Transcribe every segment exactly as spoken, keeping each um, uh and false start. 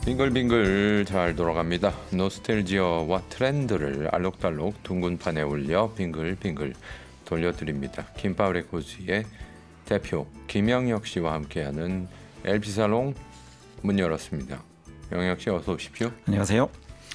빙글빙글 잘 돌아갑니다. 노스텔지어와 트렌드를 알록달록 둥근 판에 올려 빙글빙글 돌려드립니다. 김밥 레코드의 대표 김영혁 씨와 함께하는 엘피살롱 문 열었습니다. 영혁 씨 어서 오십시오. 안녕하세요.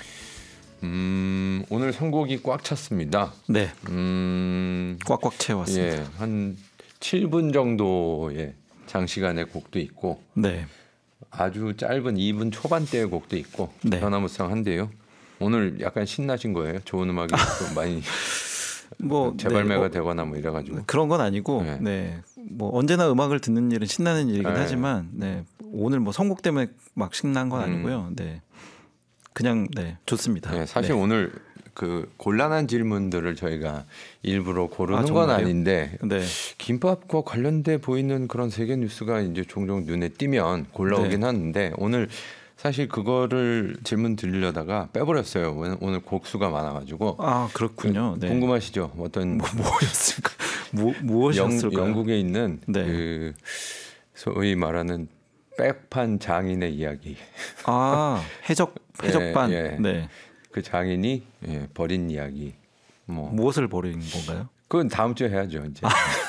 음, 오늘 선곡이 꽉 찼습니다. 네, 음, 꽉꽉 채웠습니다. 예, 한 칠 분 정도의 장시간의 곡도 있고 네, 아주 짧은 이 분 초반대의 곡도 있고 네. 변화무쌍한데요. 오늘 약간 신나신 거예요? 좋은 음악이 좀 많이 뭐 재발매가 네, 어, 되거나 뭐 이래가지고 그런 건 아니고, 네. 네, 뭐 언제나 음악을 듣는 일은 신나는 일이긴 네. 하지만, 네, 오늘 뭐 선곡 때문에 막 신난 건 아니고요. 네, 그냥 네 좋습니다. 네, 사실 네. 오늘 그 곤란한 질문들을 저희가 일부러 고르는 아, 건 정말요? 아닌데 네, 김밥과 관련돼 보이는 그런 세계 뉴스가 이제 종종 눈에 띄면 골라오긴 네. 하는데 오늘 사실 그거를 질문 드리려다가 빼버렸어요. 오늘- 오늘 곡수가 많아가지고 아 그렇군요. 네. 궁금하시죠? 어떤 뭐 무엇이었을까? 뭐 영, 무엇이었을까요? 영국에 있는 네. 그 소위 말하는 백판 장인의 이야기. 아 해적 해적반. 예, 예. 네, 그 장인이 예, 버린 이야기. 뭐 무엇을 버린 건가요? 그건 다음 주에 해야죠. 이제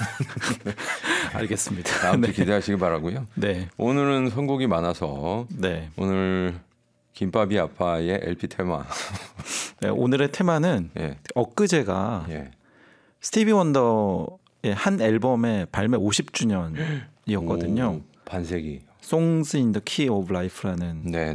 알겠습니다. 다음 주 네. 기대하시기 바라고요. 네, 오늘은 선곡이 많아서 네. 오늘 김밥이 아파의 엘피 테마. 네, 오늘의 테마는 예, 엊그제가 예. 스티비 원더의 한 앨범의 발매 오십 주년이었거든요. 오, 반세기. Songs in the Key of Life라는 네,